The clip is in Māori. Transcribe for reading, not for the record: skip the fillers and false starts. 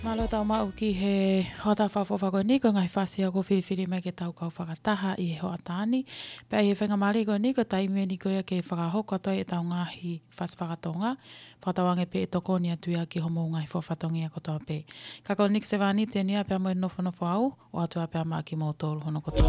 Malo tau mau ki he hota whawhawhako ni ko ngai whasia ko whiriwhiri me ke tau kau whakataha i he hoa tāni. Pea he whenga mari ko ni ko taimea ni ko ia ke whakahoko toi e tau ngahi whas whakatonga. Whatawange pe e toko ni atu ia ki homo ngai whawhatongi a kotoa pe. Kako nik se wani te nia pea mo e nofo au o atua pea maa ki mo tōru hono kotoa.